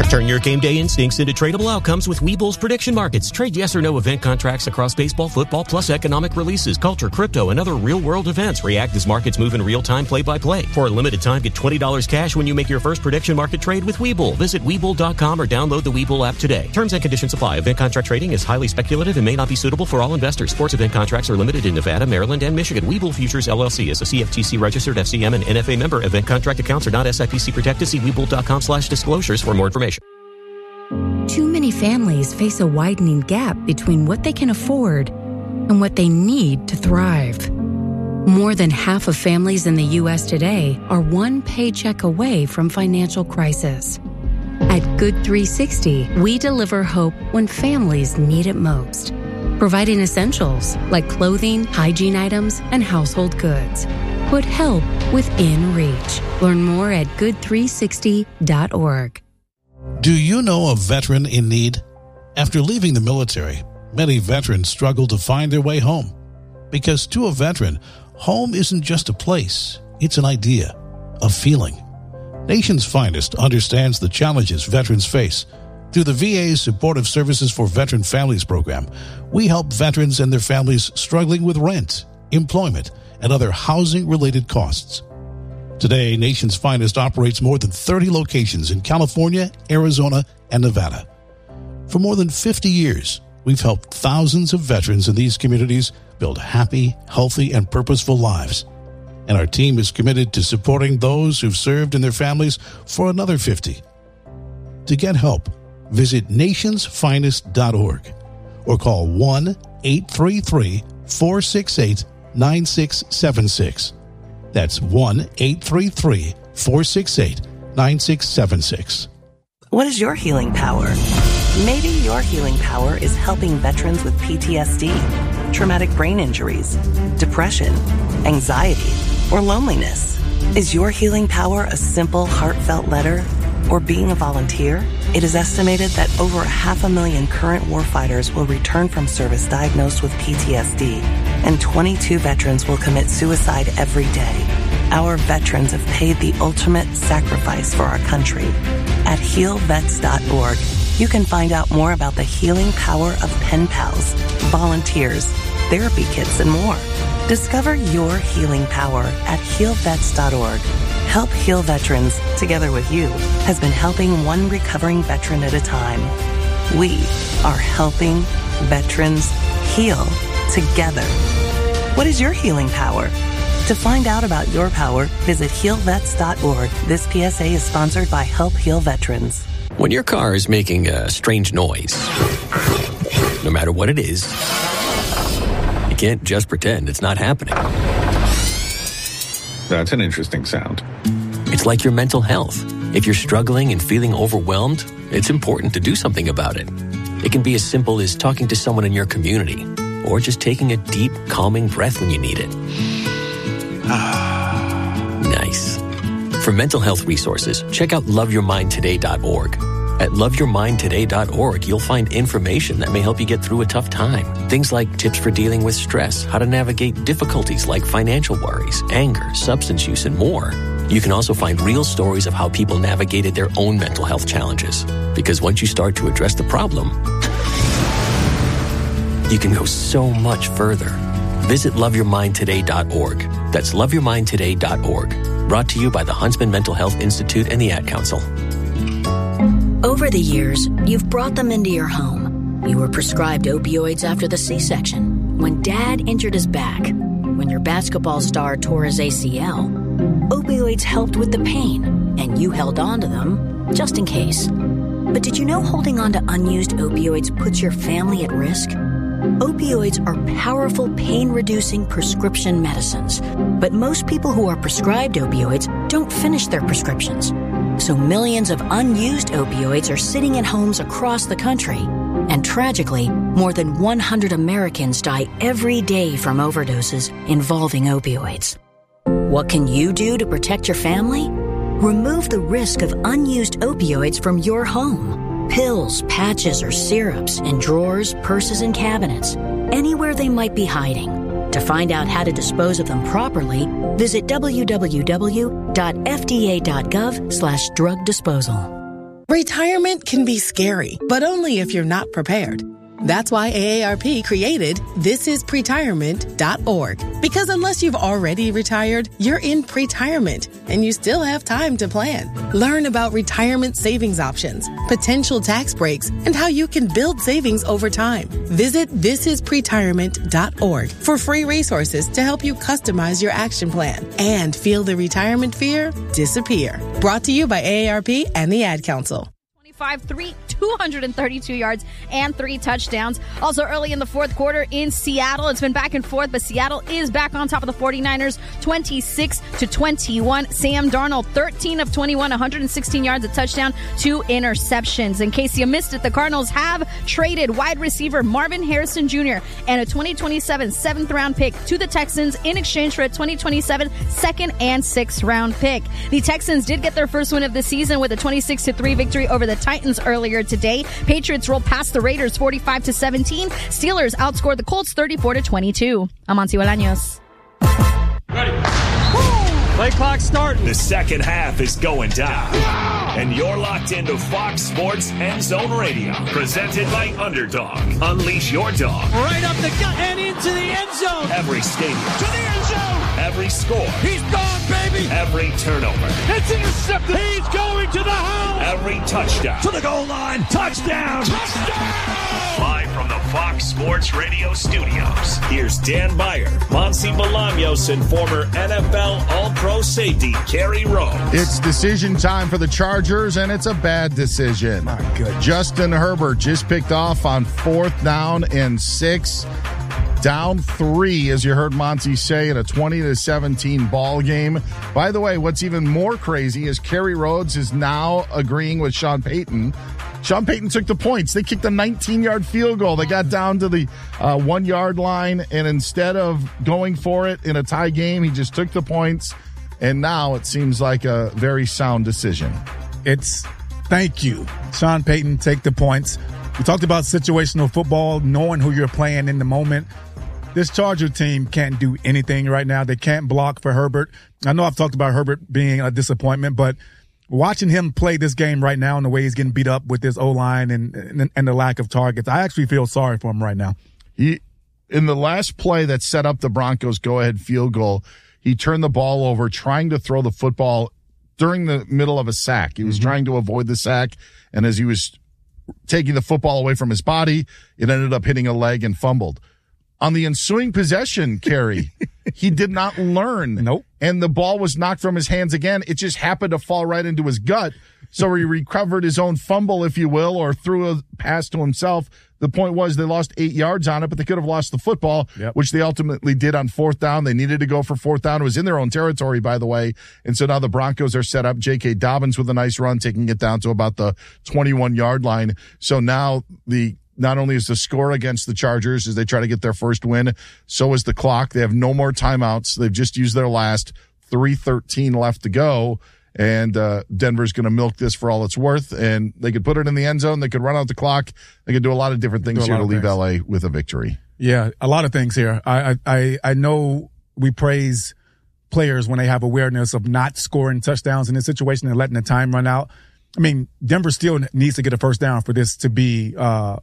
Turn your game day instincts into tradable outcomes with Webull's prediction markets. Trade yes or no event contracts across baseball, football, plus economic releases, culture, crypto, and other real-world events. React as markets move in real time, play-by-play. For a limited time, get $20 cash when you make your first prediction market trade with Webull. Visit Webull.com or download the Webull app today. Terms and conditions apply. Event contract trading is highly speculative and may not be suitable for all investors. Sports event contracts are limited in Nevada, Maryland, and Michigan. Webull Futures LLC is a CFTC-registered FCM and NFA member. Event contract accounts are not SIPC protected. See Webull.com/disclosures for more information. Too many families face a widening gap between what they can afford and what they need to thrive. More than half of families in the U.S. today are one paycheck away from financial crisis. At Good 360, we deliver hope when families need it most, providing essentials like clothing, hygiene items, and household goods. Put help within reach. Learn more at good360.org. Do you know a veteran in need? After leaving the military, many veterans struggle to find their way home. Because to a veteran, home isn't just a place, it's an idea, a feeling. Nation's Finest understands the challenges veterans face. Through the VA's Supportive Services for Veteran Families program, we help veterans and their families struggling with rent, employment, and other housing-related costs. Today, Nation's Finest operates more than 30 locations in California, Arizona, and Nevada. For more than 50 years, we've helped thousands of veterans in these communities build happy, healthy, and purposeful lives. And our team is committed to supporting those who've served and their families for another 50. To get help, visit nationsfinest.org or call 1-833-468-9676. That's 1-833-468-9676. What is your healing power? Maybe your healing power is helping veterans with PTSD, traumatic brain injuries, depression, anxiety, or loneliness. Is your healing power a simple, heartfelt letter or being a volunteer? It is estimated that over 500,000 current warfighters will return from service diagnosed with PTSD, and 22 veterans will commit suicide every day. Our veterans have paid the ultimate sacrifice for our country. At healvets.org, you can find out more about the healing power of pen pals, volunteers, therapy kits, and more. Discover your healing power at healvets.org. Help Heal Veterans, together with you, has been helping one recovering veteran at a time. We are helping veterans heal together. What is your healing power? To find out about your power, visit healvets.org. This PSA is sponsored by Help Heal Veterans. When your car is making a strange noise, no matter what it is, you can't just pretend it's not happening. That's an interesting sound. It's like your mental health. If you're struggling and feeling overwhelmed, it's important to do something about it. It can be as simple as talking to someone in your community, or just taking a deep, calming breath when you need it. Nice. For mental health resources, check out loveyourmindtoday.org. At loveyourmindtoday.org, you'll find information that may help you get through a tough time. Things like tips for dealing with stress, how to navigate difficulties like financial worries, anger, substance use, and more. You can also find real stories of how people navigated their own mental health challenges. Because once you start to address the problem, you can go so much further. Visit loveyourmindtoday.org. That's loveyourmindtoday.org. Brought to you by the Huntsman Mental Health Institute and the Ad Council. Over the years, you've brought them into your home. You were prescribed opioids after the C-section, when Dad injured his back, when your basketball star tore his ACL. Opioids helped with the pain, and you held on to them just in case. But did you know holding on to unused opioids puts your family at risk? Opioids are powerful pain-reducing prescription medicines, but most people who are prescribed opioids don't finish their prescriptions. So millions of unused opioids are sitting in homes across the country. And tragically, more than 100 Americans die every day from overdoses involving opioids. What can you do to protect your family? Remove the risk of unused opioids from your home. Pills, patches, or syrups in drawers, purses, and cabinets, anywhere they might be hiding. To find out how to dispose of them properly, visit www.fda.gov/drug disposal. Retirement can be scary, but only if you're not prepared. That's why AARP created thisispretirement.org. Because unless you've already retired, you're in pretirement, and you still have time to plan. Learn about retirement savings options, potential tax breaks, and how you can build savings over time. Visit thisispretirement.org for free resources to help you customize your action plan and feel the retirement fear disappear. Brought to you by AARP and the Ad Council. 232 yards and 3 touchdowns. Also early in the fourth quarter in Seattle, it's been back and forth, but Seattle is back on top of the 49ers, 26-21. Sam Darnold, 13 of 21, 116 yards, a touchdown, 2 interceptions. In case you missed it, the Cardinals have traded wide receiver Marvin Harrison Jr. and a 2027 7th-round pick to the Texans in exchange for a 2027 2nd and 6th round pick. The Texans did get their first win of the season with a 26-3 victory over the Titans earlier today. Patriots rolled past the Raiders 45-17. Steelers outscored the Colts 34-22. I'm Monty Bolaños. Ready. Play clock starting. The second half is going down. And you're locked into Fox Sports End Zone Radio. Presented by Underdog. Unleash your dog. Right up the gut and into the end zone. Every stadium. To the end zone. Every score. He's gone, baby. Every turnover. It's intercepted. He's going to the house. Every touchdown. To the goal line. Touchdown. Touchdown. Live from the Fox Sports Radio studios. Here's Dan Beyer, Monty Bolaños, and former NFL All-Pro safety Kerry Rhodes. It's decision time for the Chargers, and it's a bad decision. My goodness. Justin Herbert just picked off on 4th down and 6. Down 3, as you heard Monty say, in a 20-17 ball game. By the way, what's even more crazy is Kerry Rhodes is now agreeing with Sean Payton. Sean Payton took the points. They kicked a 19-yard field goal. They got down to the 1-yard line, and instead of going for it in a tie game, he just took the points, and now it seems like a very sound decision. Thank you, Sean Payton, take the points. We talked about situational football, knowing who you're playing in the moment. This Charger team can't do anything right now. They can't block for Herbert. I know I've talked about Herbert being a disappointment, but watching him play this game right now and the way he's getting beat up with his O-line and the lack of targets, I actually feel sorry for him right now. In the last play that set up the Broncos' go-ahead field goal, he turned the ball over trying to throw the football during the middle of a sack. He was trying to avoid the sack, and as he was taking the football away from his body, it ended up hitting a leg and fumbled. On the ensuing possession, Kerry, he did not learn. Nope. And the ball was knocked from his hands again. It just happened to fall right into his gut. So he recovered his own fumble, if you will, or threw a pass to himself. The point was they lost 8 yards on it, but they could have lost the football, which they ultimately did on 4th down. They needed to go for 4th down. It was in their own territory, by the way. And so now the Broncos are set up. J.K. Dobbins with a nice run, taking it down to about the 21-yard line. So now not only is the score against the Chargers as they try to get their first win, so is the clock. They have no more timeouts. They've just used their last. 3:13 left to go. And Denver's going to milk this for all it's worth. And they could put it in the end zone. They could run out the clock. They could do a lot of different things here to leave L.A. with a victory. Yeah, a lot of things here. I know we praise players when they have awareness of not scoring touchdowns in this situation and letting the time run out. I mean, Denver still needs to get a first down for this to be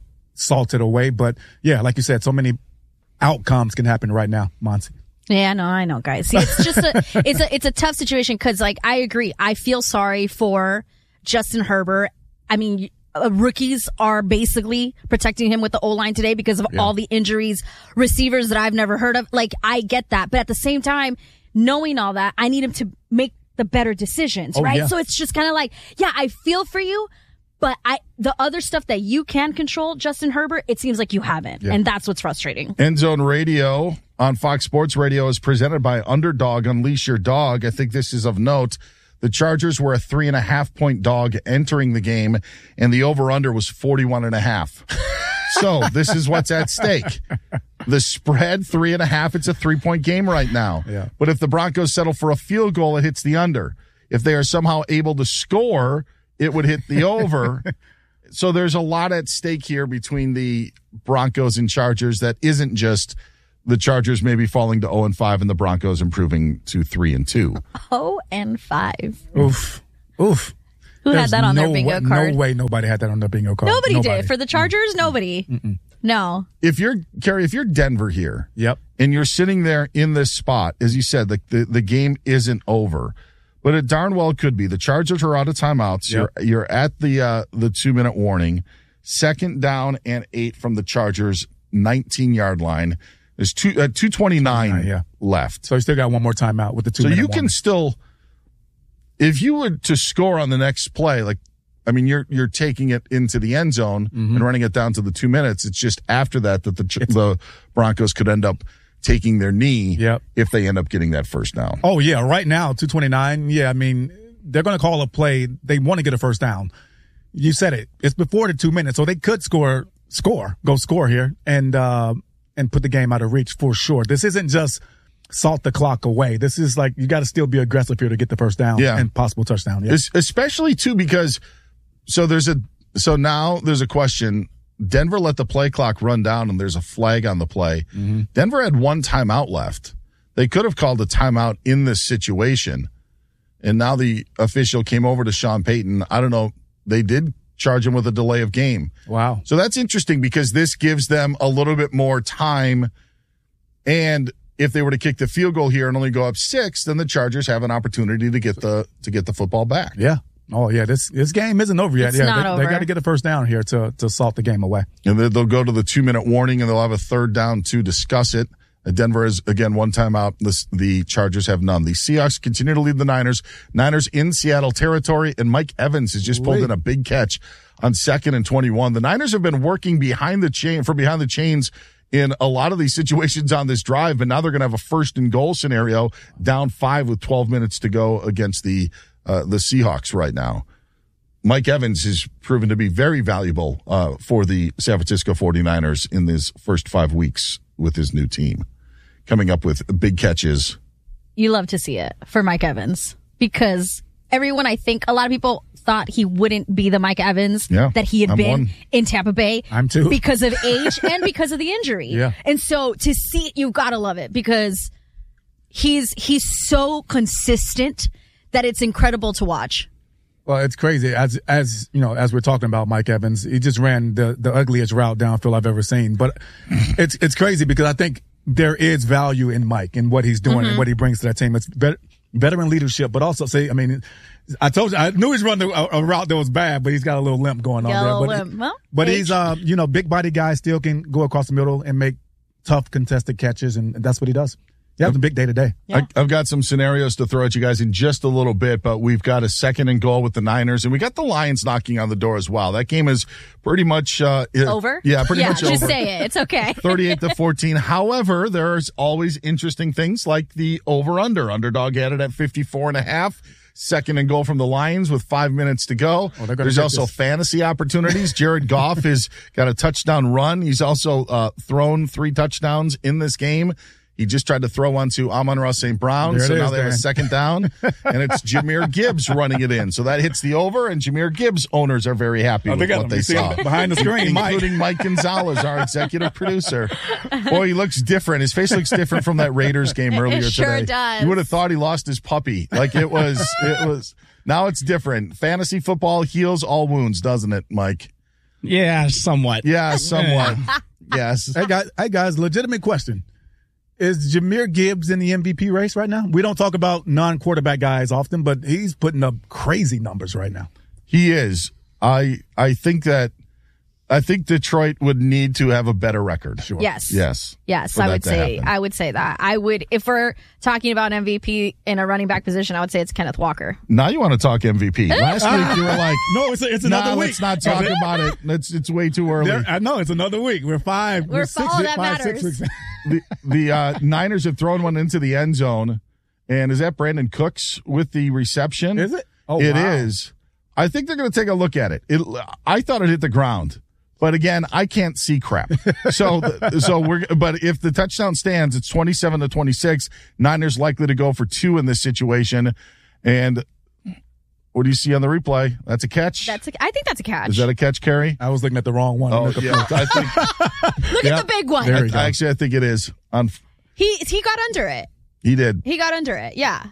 salted away. But, yeah, like you said, so many outcomes can happen right now, Monty. Yeah, no, I know, guys. See, it's just it's a tough situation because, like, I agree. I feel sorry for Justin Herbert. I mean, rookies are basically protecting him with the O-line today because of all the injuries, receivers that I've never heard of. Like, I get that. But at the same time, knowing all that, I need him to make the better decisions, right? Yeah. So it's just kind of like, yeah, I feel for you. But the other stuff that you can control, Justin Herbert, it seems like you haven't. Yeah. And that's what's frustrating. End Zone Radio on Fox Sports Radio is presented by Underdog. Unleash your dog. I think this is of note. The Chargers were a 3.5-point dog entering the game, and the over-under was 41.5. So this is what's at stake. The spread, 3.5. It's a 3-point game right now. Yeah. But if the Broncos settle for a field goal, it hits the under. If they are somehow able to score, it would hit the over. So there's a lot at stake here between the Broncos and Chargers that isn't just the Chargers maybe falling to 0-5 and the Broncos improving to 3-2. 0-5. Oof. Who had that on their bingo card? No way nobody had that on their bingo card. Nobody did. For the Chargers, nobody. Mm-mm. No. If you're Denver here, and you're sitting there in this spot, as you said, the game isn't over, but it darn well could be. The Chargers are out of timeouts. Yep. You're at the 2-minute warning. 2nd down and 8 from the Chargers 19-yard line. There's 2:29 left. So you still got one more timeout with the 2-minute So you warning. can still, if you were to score on the next play, you're taking it into the end zone and running it down to the 2 minutes. It's just after that the Broncos could end up taking their knee if they end up getting that first down. Oh, yeah. Right now, 2:29. Yeah, I mean, they're going to call a play. They want to get a first down. You said it. It's before the 2 minutes, so they could go score here and put the game out of reach for sure. This isn't just salt the clock away. This is like you got to still be aggressive here to get the first down and possible touchdown. Yeah. Especially, too, because now there's a question. Denver let the play clock run down, and there's a flag on the play. Mm-hmm. Denver had one timeout left. They could have called a timeout in this situation, and now the official came over to Sean Payton. I don't know. They did charge him with a delay of game. Wow. So that's interesting because this gives them a little bit more time. And if they were to kick the field goal here and only go up 6, then the Chargers have an opportunity to get the football back. Yeah. Oh, yeah. This game isn't over yet. It's not over. They got to get a first down here to salt the game away. And they'll go to the 2-minute warning, and they'll have a 3rd down to discuss it. Denver is, again, one timeout. The Chargers have none. The Seahawks continue to lead the Niners. Niners in Seattle territory, and Mike Evans has just pulled in a big catch on 2nd and 21. The Niners have been working behind the chains in a lot of these situations on this drive, but now they're going to have a 1st and goal scenario, down 5 with 12 minutes to go against the Seahawks right now. Mike Evans has proven to be very valuable for the San Francisco 49ers in these first 5 weeks with his new team, coming up with big catches. You love to see it for Mike Evans because a lot of people thought he wouldn't be the Mike Evans that he had been in Tampa Bay. I'm too. Because of age and because of the injury. Yeah. And so to see it, you've got to love it because he's so consistent that it's incredible to watch. Well, it's crazy. As you know, as we're talking about Mike Evans, he just ran the ugliest route downfield I've ever seen. But it's crazy because I think there is value in Mike and what he's doing and what he brings to that team. It's veteran leadership, but also I told you, I knew he's running a route that was bad, but he's got a little limp going on there. But he's, big body guy, still can go across the middle and make tough contested catches, and that's what he does. He has a big day today. Yeah. I've got some scenarios to throw at you guys in just a little bit, but we've got a 2nd and goal with the Niners, and we got the Lions knocking on the door as well. That game is pretty much over. Yeah, pretty much over. Just say it. It's okay. 38-14. However, there's always interesting things like the over/under. Underdog had it at 54.5. 2nd and goal from the Lions with 5 minutes to go. There's also fantasy opportunities. Jared Goff has got a touchdown run. He's also thrown 3 touchdowns in this game. He just tried to throw one to Amon-Ra St. Brown, so now they have a 2nd down, and it's Jahmyr Gibbs running it in. So that hits the over, and Jahmyr Gibbs owners are very happy with what they saw. Behind the screen, including Mike Gonzalez, our executive producer. Boy, he looks different. His face looks different from that Raiders game earlier today. Sure does. You would have thought he lost his puppy. Like it was. Now it's different. Fantasy football heals all wounds, doesn't it, Mike? Yeah, somewhat. Yeah, somewhat. Yes. Hey guys, legitimate question. Is Jahmyr Gibbs in the MVP race right now? We don't talk about non-quarterback guys often, but he's putting up crazy numbers right now. He is. I think Detroit would need to have a better record. Sure. Yes. I would say that. If we're talking about MVP in a running back position, I would say it's Kenneth Walker. Now you want to talk MVP. Last week you were like, no, it's another week. Let's not talk about it. It's way too early. I know it's another week. We're 5. We're all that 6 weeks. The Niners have thrown one into the end zone, and is that Brandon Cooks with the reception? Is it? Oh, it wow. is. I think they're going to take a look at it. I thought it hit the ground. But again, I can't see crap. But if the touchdown stands, it's 27-26. Niners likely to go for 2 in this situation. And what do you see on the replay? That's a catch? I think that's a catch. Is that a catch, Carrie? I was looking at the wrong one. Oh, yeah. Look at the big one. Actually, I think it is. He got under it. He did. He got under it, yeah.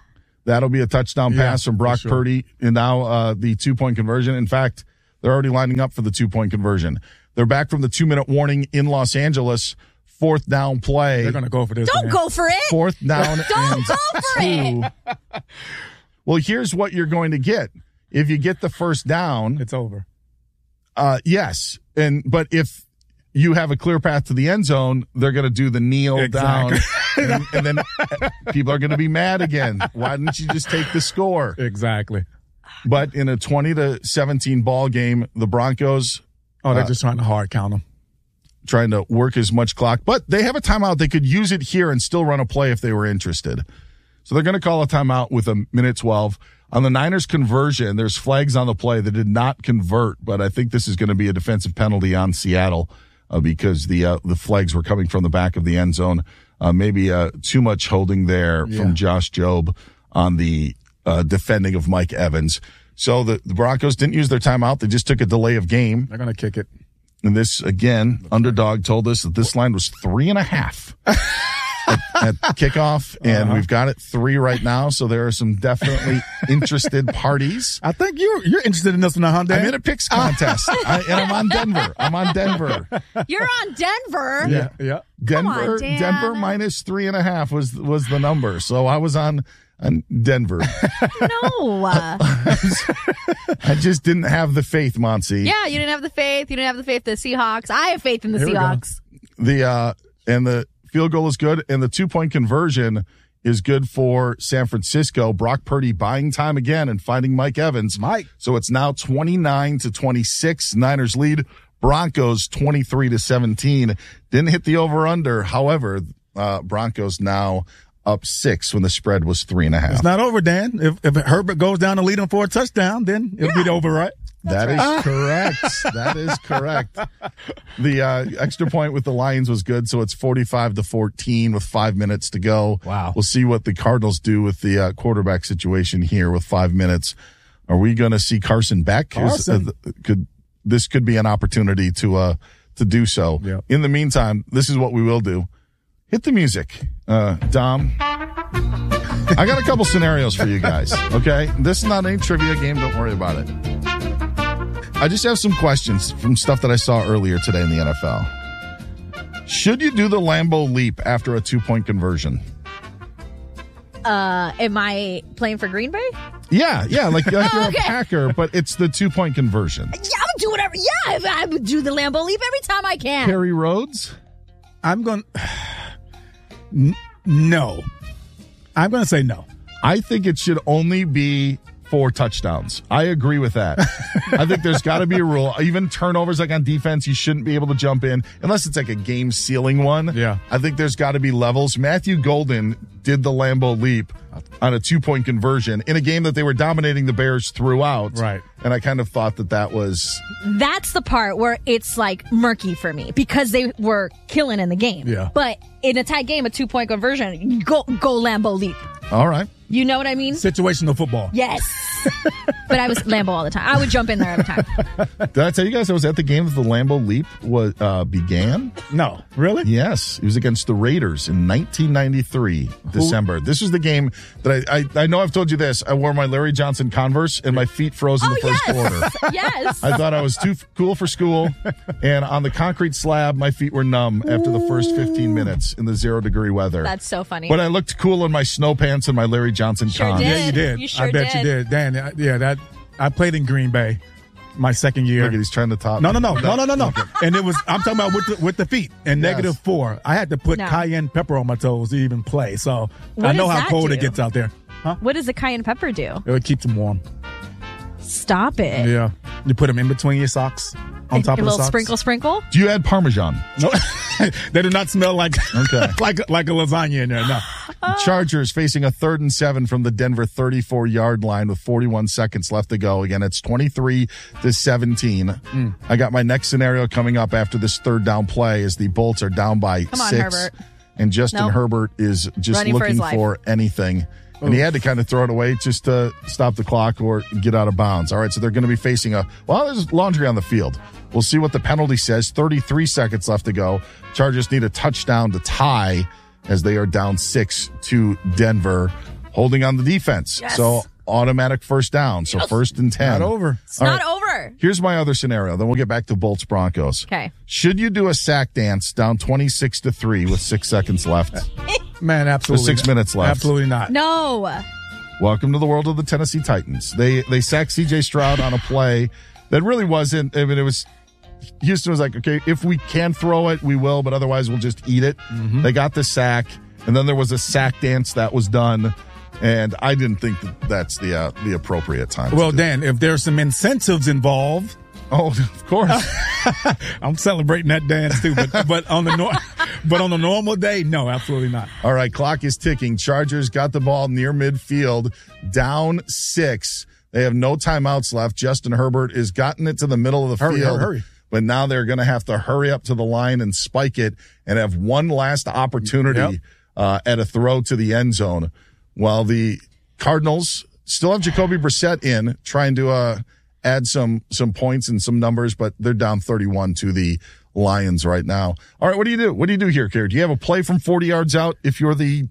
That'll be a touchdown pass from Brock sure. Purdy. And now the 2-point conversion. In fact, they're already lining up for the 2-point conversion. They're back from the 2-minute warning in Los Angeles. 4th down play. They're going to go for this. Don't go for it. 4th down Don't go for it. Well, here's what you're going to get. If you get the first down, it's over. Yes. But if you have a clear path to the end zone, they're going to do the kneel down. And then people are going to be mad again. Why didn't you just take the score? Exactly. But in a 20-17 ball game, the Broncos. Oh, they're just trying to hard count them. Trying to work as much clock. But they have a timeout. They could use it here and still run a play if they were interested. So they're going to call a timeout with a minute 12. On the Niners conversion, there's flags on the play that did not convert, but I think this is going to be a defensive penalty on Seattle because the flags were coming from the back of the end zone. Maybe too much holding there from Josh Jobe on the defending of Mike Evans. So the Broncos didn't use their timeout. They just took a delay of game. They're going to kick it. And this, again, Underdog told us that this line was 3.5. At kickoff, and we've got it 3 right now, so there are some definitely interested parties. I think you're interested in this one, huh, Dan? I'm in a picks contest, and I'm on Denver. You're on Denver? Yeah. Denver, Dan. Denver minus 3.5 was the number, so I was on Denver. No. I just didn't have the faith, Monty. Yeah, you didn't have the faith. You didn't have the faith in the Seahawks. I have faith in the Seahawks. The field goal is good, and the 2-point conversion is good for San Francisco. Brock Purdy buying time again and finding Mike Evans. So it's now 29-26. Niners lead. Broncos 23-17. Didn't hit the over-under. However, Broncos now up 6 when the spread was 3.5. It's not over, Dan. If Herbert goes down to lead him for a touchdown, then it'll be over, right? That is correct. That is correct. The extra point with the Lions was good, so it's 45-14 with 5 minutes to go. Wow. We'll see what the Cardinals do with the quarterback situation here with 5 minutes. Are we going to see Carson back? This could be an opportunity to do so. Yep. In the meantime, this is what we will do. Hit the music, Dom. I got a couple scenarios for you guys, okay? This is not any trivia game. Don't worry about it. I just have some questions from stuff that I saw earlier today in the NFL. Should you do the Lambeau leap after a 2-point conversion? Am I playing for Green Bay? Yeah, like you're a Packer, but it's the 2-point conversion. Yeah, I would do whatever. Yeah, I would do the Lambeau leap every time I can. Perry Rhodes? I'm going no. I'm going to say no. I think it should only be 4 touchdowns. I agree with that. I think there's got to be a rule. Even turnovers, like on defense, you shouldn't be able to jump in unless it's like a game-sealing one. Yeah. I think there's got to be levels. Matthew Golden did the Lambeau leap on a 2-point conversion in a game that they were dominating the Bears throughout. Right. And I kind of thought that was... That's the part where it's like murky for me because they were killing in the game. Yeah. But in a tight game, a 2-point conversion, go Lambeau leap. All right. You know what I mean? Situational football. Yes. But I was Lambeau all the time. I would jump in there every time. Did I tell you guys I was at the game that the Lambeau leap began? No. Really? Yes. It was against the Raiders in 1993, December. This was the game that I know I've told you this. I wore my Larry Johnson Converse and my feet froze in the first quarter. Yes. I thought I was too cool for school. And on the concrete slab, my feet were numb after the first 15 minutes in the 0-degree weather. That's so funny. But I looked cool in my snow pants and my Larry Johnson Converse. Yeah, you did. You sure I bet did. you did. Dan, I played in Green Bay my second year. Look at, he's trying to top. No. And it was, I'm talking about with the feet and Yes. -4. I had to put cayenne pepper on my toes to even play. So I know how cold it gets out there. Huh? What does the cayenne pepper do? It keeps them warm. Stop it. Yeah. You put them in between your socks. On top a of the little socks. sprinkle. Do you add Parmesan? No, they do not smell like Okay. like a lasagna in there. No. Chargers facing a 3rd and 7 from the Denver 34-yard line with 41 seconds left to go. Again, it's 23-17. I got my next scenario coming up after this 3rd down play as the Bolts are down by 6. Herbert. And Justin Herbert is just Running for looking his life. for anything. And he had to kind of throw it away just to stop the clock or get out of bounds. All right, so they're going to be facing there's laundry on the field. We'll see what the penalty says. 33 seconds left to go. Chargers need a touchdown to tie as they are down 6 to Denver. holding on the defense. Yes. So automatic first down. So 1st and 10. Not over. It's not over. Here's my other scenario. Then we'll get back to Bolts Broncos. Okay. Should you do a sack dance down 26-3 with 6 seconds left? Man, absolutely. With 6 minutes left. Absolutely not. No. Welcome to the world of the Tennessee Titans. They sacked C.J. Stroud on a play that really wasn't. I mean, it was. Houston was like, okay, if we can throw it, we will, but otherwise we'll just eat it. Mm-hmm. They got the sack, and then there was a sack dance that was done, and I didn't think that's the appropriate time. Well, Dan, if there's some incentives involved. Oh, of course. I'm celebrating that dance too, but on the normal day, no, absolutely not. All right, clock is ticking. Chargers got the ball near midfield, down 6. They have no timeouts left. Justin Herbert has gotten it to the middle of the field. Hurry. But now they're going to have to hurry up to the line and spike it and have one last opportunity at a throw to the end zone, while the Cardinals still have Jacoby Brissett in, trying to add some points and some numbers, but they're down 31 to the Lions right now. All right, what do you do? What do you do here, Kerry? Do you have a play from 40 yards out if you're the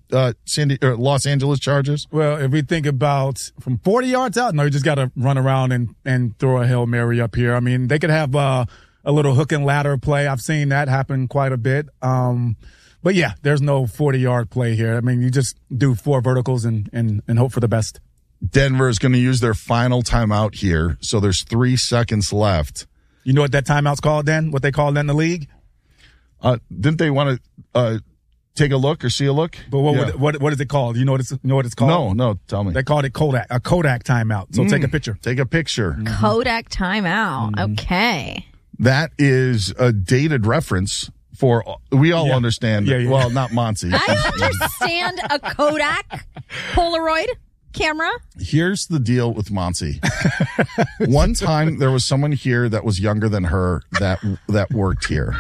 Los Angeles Chargers? Well, if we think about from 40 yards out, no, you just got to run around and throw a Hail Mary up here. I mean, they could have a little hook and ladder play. I've seen that happen quite a bit. But yeah, there's no 40-yard play here. I mean, you just do 4 verticals and hope for the best. Denver is going to use their final timeout here, so there's 3 seconds left. You know what that timeout's called, Dan? What they call it in the league? Didn't they want to take a look or see a look? But what is it called? You know what it's called? No, tell me. They called it a Kodak timeout. So take a picture. Take a picture. Kodak timeout. Okay. That is a dated reference for, we all understand. Yeah. Well, not Monty. I understand a Kodak Polaroid camera. Here's the deal with Monty. One time there was someone here that was younger than her that worked here.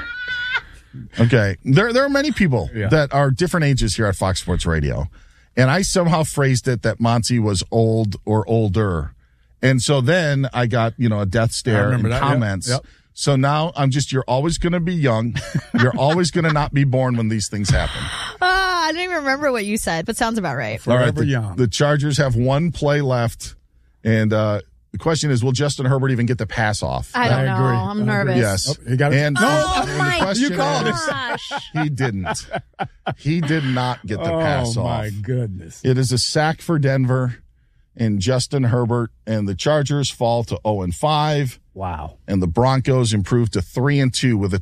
Okay. There are many people that are different ages here at Fox Sports Radio. And I somehow phrased it that Monty was old or older. And so then I got, a death stare in comments. Yep. So now you're always going to be young. You're always going to not be born when these things happen. I don't even remember what you said, but sounds about right. All right, the Chargers have 1 play left. And the question is, will Justin Herbert even get the pass off? I don't know. Agree. I'm nervous. Yes. He got it. And my the question gosh. he didn't. He did not get the pass off. Oh, my goodness. It is a sack for Denver, and Justin Herbert and the Chargers fall to 0-5. Wow. And the Broncos improve to 3-2 with a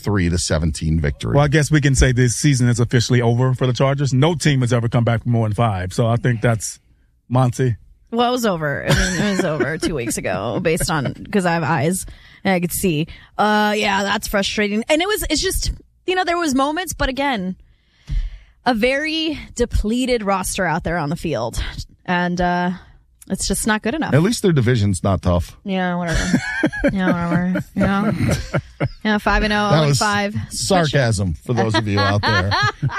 23-17 victory. Well, I guess we can say this season is officially over for the Chargers. No team has ever come back from 0-5. So I think that's Monty. Well, it was over. I mean, it was over 2 weeks ago because I have eyes and I could see. Yeah, that's frustrating. And it's just, there was moments, but again, a very depleted roster out there on the field. And, it's just not good enough. At least their division's not tough. Yeah, whatever. Yeah, 5-0, 0-5. Sarcasm for those of you out there.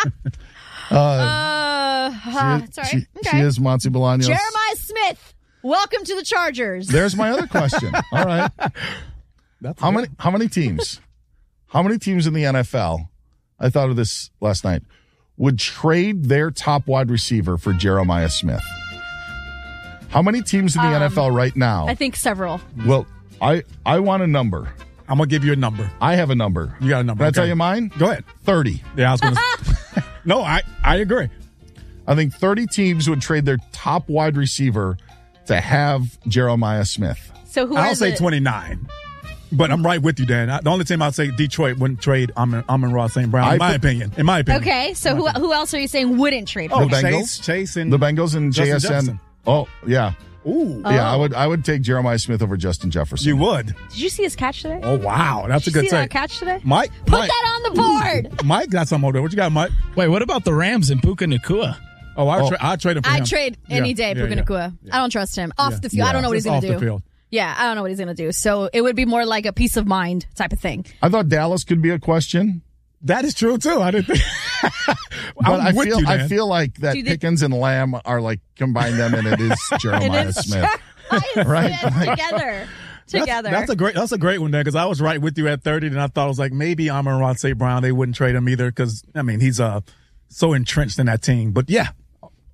Sorry. She is Monty Bolaños. Jeremiah Smith, welcome to the Chargers. There's my other question. All right. How many teams? How many teams in the NFL, I thought of this last night, would trade their top wide receiver for Jeremiah Smith? How many teams in the NFL right now? I think several. Well, I want a number. I'm going to give you a number. I have a number. You got a number. Can I tell you mine? Go ahead. 30. Yeah, I was going to No, I agree. I think 30 teams would trade their top wide receiver to have Jeremiah Smith. So I'll say 29. But I'm right with you, Dan. The only team I'd say Detroit wouldn't trade Amon-Ra St. Brown, in my opinion. Okay, so who else are you saying wouldn't trade? The Bengals. Chase and the Bengals and JSN. Jefferson. Oh, yeah. Ooh. Yeah, I would take Jeremiah Smith over Justin Jefferson. You would? Did you see his catch today? Oh, wow. That's a good take. Did you see take. that catch today? Mike? Put that on the board. Mike got something over there. What you got, Mike? Wait, what about the Rams and Puka Nacua? Oh, I'd trade him for him. I'd trade any day Puka Nacua. I don't trust him. Off the field. I don't know what he's going to do. Off the field. Yeah, I don't know what he's going to do. So it would be more like a peace of mind type of thing. I thought Dallas could be a question. That is true, too. I didn't think. But I feel like that Pickens and Lamb are like, combine them and it is Jeremiah Smith. Right? Together. That's a great one, Dan, because I was right with you at 30, and I thought I was like, maybe Amon-Ra St. Brown, they wouldn't trade him either because, I mean, he's so entrenched in that team. But yeah.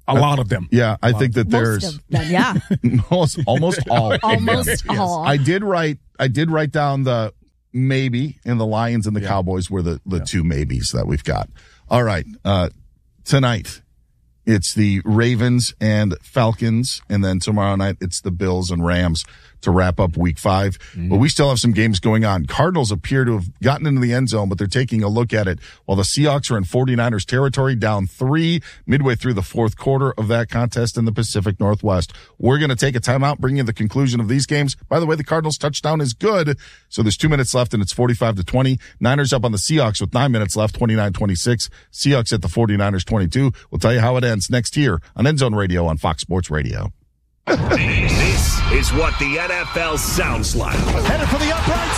A lot of them. Yeah, I think that there's Most of them, yeah. almost all. Almost all. I did write down the maybe, and the Lions and the Cowboys were the two maybes that we've got. All right, tonight it's the Ravens and Falcons, and then tomorrow night it's the Bills and Rams to wrap up week 5. But we still have some games going on. Cardinals appear to have gotten into the end zone, but they're taking a look at it while the Seahawks are in 49ers territory, down 3 midway through the fourth quarter of that contest in the Pacific Northwest. We're going to take a timeout, bring you the conclusion of these games. By the way, the Cardinals touchdown is good. So there's 2 minutes left and it's 45-20. Niners up on the Seahawks with 9 minutes left, 29-26. Seahawks at the 49ers 22. We'll tell you how it ends next here on End Zone Radio on Fox Sports Radio. This is what the NFL sounds like. Headed for the uprights,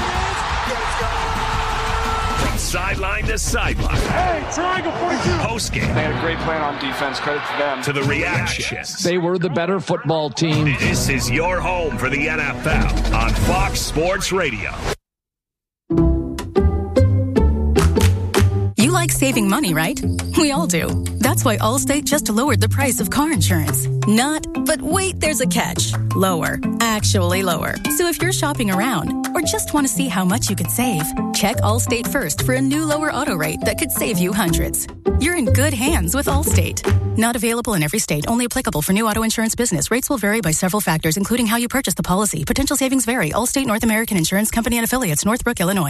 and it is. From sideline to sideline. Hey, triangle 42. Postgame. They had a great plan on defense. Credit to them. To the reactions. They were the better football team. This is your home for the NFL on Fox Sports Radio. You like saving money, right? We all do. That's why Allstate just lowered the price of car insurance. But wait, there's a catch. Lower. Actually lower. So if you're shopping around or just want to see how much you could save, check Allstate first for a new lower auto rate that could save you hundreds. You're in good hands with Allstate. Not available in every state. Only applicable for new auto insurance business. Rates will vary by several factors, including how you purchase the policy. Potential savings vary. Allstate North American Insurance Company and Affiliates, Northbrook, Illinois.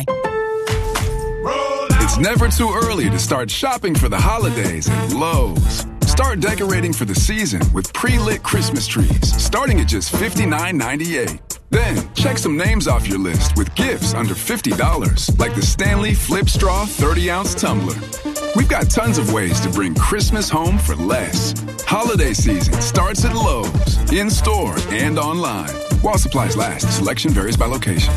It's never too early to start shopping for the holidays at Lowe's. Start decorating for the season with pre-lit Christmas trees, starting at just $59.98. Then, check some names off your list with gifts under $50, like the Stanley Flip Straw 30-ounce tumbler. We've got tons of ways to bring Christmas home for less. Holiday season starts at Lowe's, in-store and online. While supplies last, selection varies by location.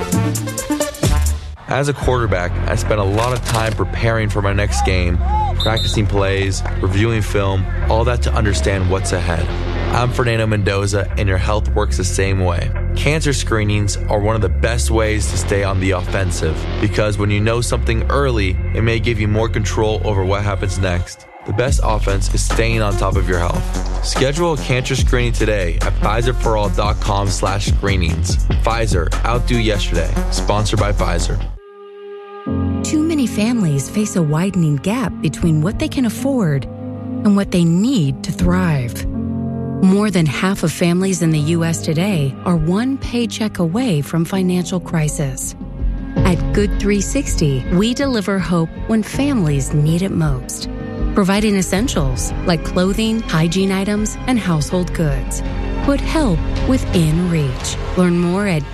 As a quarterback, I spent a lot of time preparing for my next game, practicing plays, reviewing film, all that to understand what's ahead. I'm Fernando Mendoza, and your health works the same way. Cancer screenings are one of the best ways to stay on the offensive, because when you know something early, it may give you more control over what happens next. The best offense is staying on top of your health. Schedule a cancer screening today at PfizerForAll.com/screenings. Pfizer, outdo yesterday. Sponsored by Pfizer. Too many families face a widening gap between what they can afford and what they need to thrive. More than half of families in the U.S. today are one paycheck away from financial crisis. At Good 360, we deliver hope when families need it most, providing essentials like clothing, hygiene items, and household goods. Put help within reach. Learn more at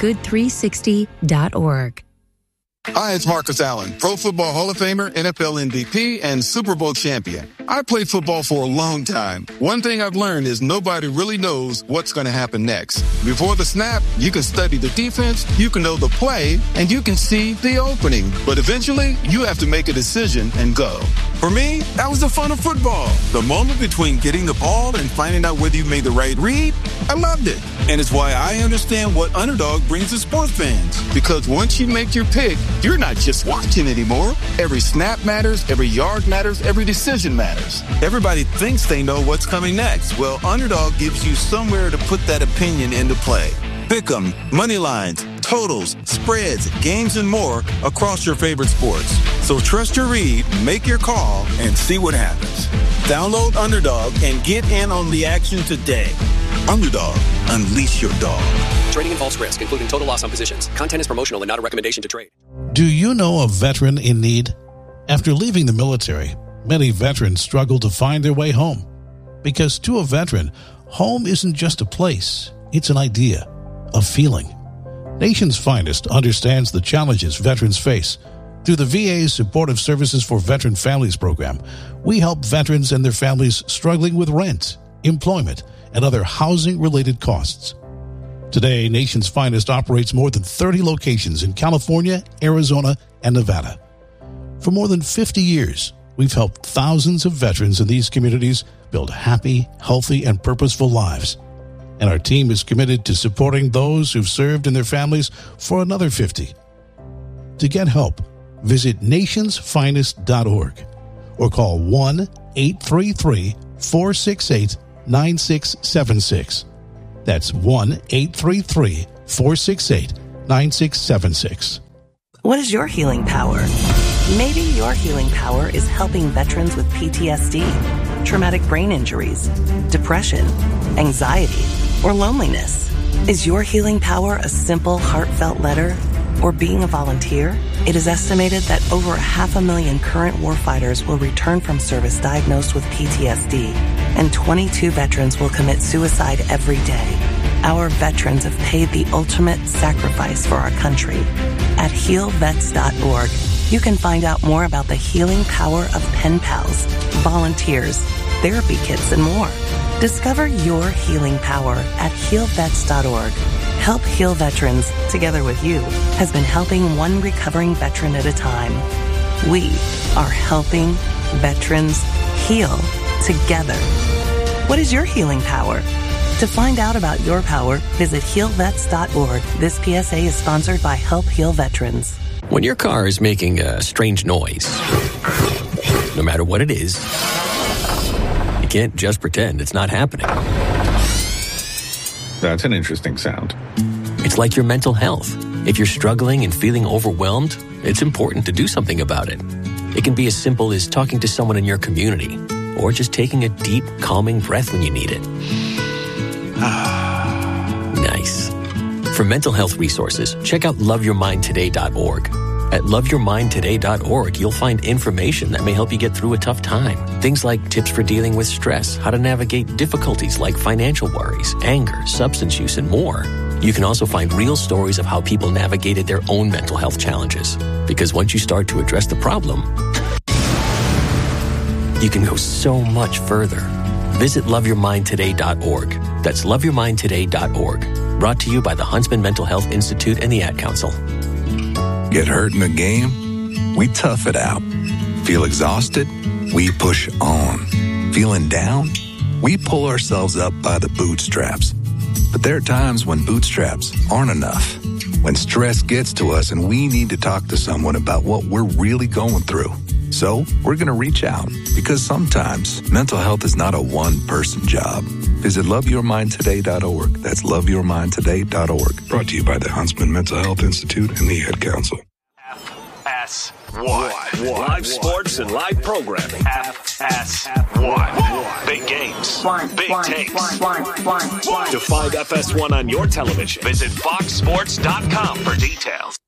good360.org. Hi, it's Marcus Allen, Pro Football Hall of Famer, NFL MVP, and Super Bowl champion. I played football for a long time. One thing I've learned is nobody really knows what's going to happen next. Before the snap, you can study the defense, you can know the play, and you can see the opening. But eventually, you have to make a decision and go. For me, that was the fun of football. The moment between getting the ball and finding out whether you made the right read, I loved it. And it's why I understand what Underdog brings to sports fans. Because once you make your pick, you're not just watching anymore. Every snap matters, every yard matters, every decision matters. Everybody thinks they know what's coming next. Well, Underdog gives you somewhere to put that opinion into play. Pick 'em, money lines, totals, spreads, games, and more across your favorite sports. So trust your read, make your call, and see what happens. Download Underdog and get in on the action today. Underdog, unleash your dog. Trading involves risk, including total loss on positions. Content is promotional and not a recommendation to trade. Do you know a veteran in need? After leaving the military, many veterans struggle to find their way home. Because to a veteran, home isn't just a place, it's an idea, a feeling. Nation's Finest understands the challenges veterans face. Through the VA's Supportive Services for Veteran Families program, we help veterans and their families struggling with rent, employment, and other housing-related costs. Today, Nation's Finest operates more than 30 locations in California, Arizona, and Nevada. For more than 50 years, we've helped thousands of veterans in these communities build happy, healthy, and purposeful lives. And our team is committed to supporting those who've served in their families for another 50. To get help, visit nationsfinest.org or call 1-833 1-833-468-9676. That's 1-833-468-9676. What is your healing power? Maybe your healing power is helping veterans with PTSD, traumatic brain injuries, depression, anxiety, or loneliness. Is your healing power a simple, heartfelt letter or being a volunteer? It is estimated that over 500,000 current warfighters will return from service diagnosed with PTSD, and 22 veterans will commit suicide every day. Our veterans have paid the ultimate sacrifice for our country. At healvets.org, you can find out more about the healing power of pen pals, volunteers, therapy kits, and more. Discover your healing power at healvets.org. Help Heal Veterans, together with you, has been helping one recovering veteran at a time. We are helping veterans heal together. What is your healing power? To find out about your power, visit healvets.org. This PSA is sponsored by Help Heal Veterans. When your car is making a strange noise, no matter what it is, you can't just pretend it's not happening. That's an interesting sound. It's like your mental health. If you're struggling and feeling overwhelmed, it's important to do something about it. It can be as simple as talking to someone in your community, or just taking a deep, calming breath when you need it. Nice. For mental health resources, check out loveyourmindtoday.org. At loveyourmindtoday.org, you'll find information that may help you get through a tough time. Things like tips for dealing with stress, how to navigate difficulties like financial worries, anger, substance use, and more. You can also find real stories of how people navigated their own mental health challenges. Because once you start to address the problem, you can go so much further. Visit loveyourmindtoday.org. That's loveyourmindtoday.org. Brought to you by the Huntsman Mental Health Institute and the Ad Council. Get hurt in a game? We tough it out. Feel exhausted? We push on. Feeling down? We pull ourselves up by the bootstraps. But there are times when bootstraps aren't enough. When stress gets to us and we need to talk to someone about what we're really going through. So we're going to reach out because sometimes mental health is not a one-person job. Visit loveyourmindtoday.org. That's loveyourmindtoday.org. Brought to you by the Huntsman Mental Health Institute and the Ad Council. FS1. Live sports and live programming. FS1. Big games. Big takes. To find FS1 on your television, visit foxsports.com for details.